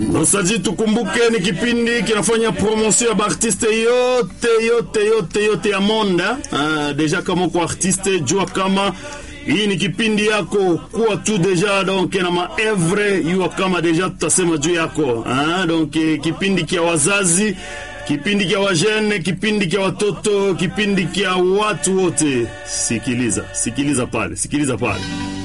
Nosaji tukumbuke ni kipindi kinafanya promotion ya artiste yote ya Monda. Deja kama kwa artiste jua kama hii ni kipindi yako kuwa tu deja donc na maevre yua kama deja tutasema juu yako. Donc kipindi kia wazazi, kipindi kia wajene, kipindi kia watoto, kipindi kia watu wote. Sikiliza pale.